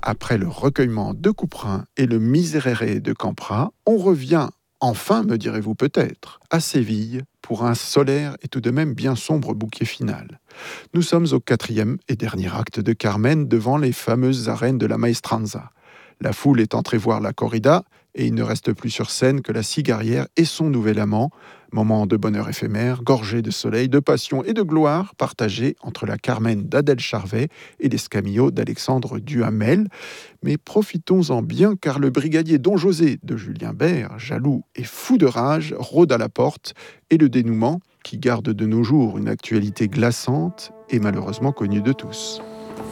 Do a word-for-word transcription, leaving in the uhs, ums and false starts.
Après le recueillement de Couperin et le Miserere de Campra, on revient, enfin me direz-vous peut-être, à Séville pour un solaire et tout de même bien sombre bouquet final. Nous sommes au quatrième et dernier acte de Carmen devant les fameuses arènes de la Maestranza. La foule est entrée voir la corrida et il ne reste plus sur scène que la cigarière et son nouvel amant, moment de bonheur éphémère, gorgé de soleil, de passion et de gloire, partagé entre la Carmen d'Adèle Charvet et l'Escamillo d'Alexandre Duhamel. Mais profitons-en bien car le brigadier Don José de Julien Bert, jaloux et fou de rage, rôde à la porte et le dénouement, qui garde de nos jours une actualité glaçante, est malheureusement connu de tous.